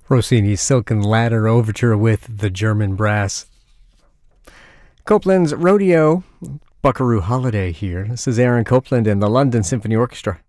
Rossini's Silken Ladder Overture with the German Brass. Copland's Rodeo, Buckaroo Holiday here. This is Aaron Copland and the London Symphony Orchestra.